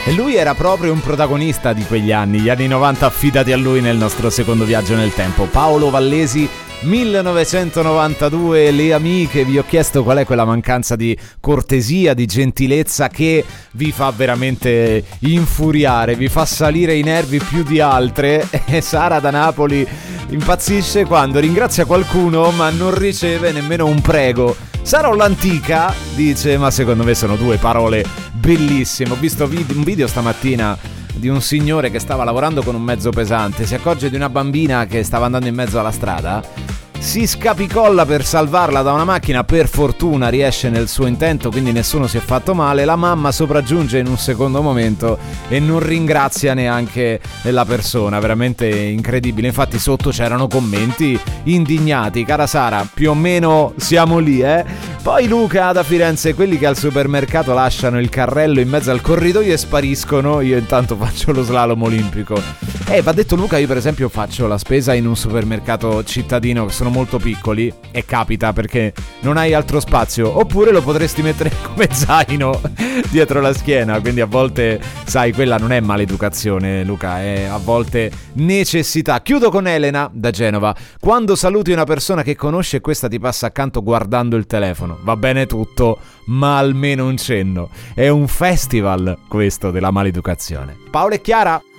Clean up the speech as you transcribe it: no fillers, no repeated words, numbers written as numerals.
E lui era proprio un protagonista di quegli anni, gli anni 90 affidati a lui nel nostro secondo viaggio nel tempo. Paolo Vallesi, 1992, le amiche, vi ho chiesto qual è quella mancanza di cortesia, di gentilezza che vi fa veramente infuriare, vi fa salire i nervi più di altre. E Sara da Napoli impazzisce quando ringrazia qualcuno ma non riceve nemmeno un prego. Sarò l'antica, dice, ma secondo me sono due parole bellissime. Ho visto un video stamattina di un signore che stava lavorando con un mezzo pesante, si accorge di una bambina che stava andando in mezzo alla strada, si scapicolla per salvarla da una macchina, per fortuna riesce nel suo intento, quindi nessuno si è fatto male. La mamma sopraggiunge in un secondo momento e non ringrazia neanche la persona, veramente incredibile. Infatti sotto c'erano commenti indignati. Cara Sara, più o meno siamo lì, Poi Luca da Firenze, quelli che al supermercato lasciano il carrello in mezzo al corridoio e spariscono, io intanto faccio lo slalom olimpico. Va detto Luca, io per esempio faccio la spesa in un supermercato cittadino, che sono molto piccoli, e capita perché non hai altro spazio, oppure lo potresti mettere come zaino dietro la schiena, quindi a volte, sai, quella non è maleducazione, Luca, è a volte necessità. Chiudo con Elena da Genova. Quando saluti una persona che conosci e questa ti passa accanto guardando il telefono, va bene tutto, ma almeno un cenno. È un festival questo della maleducazione. Paolo e Chiara.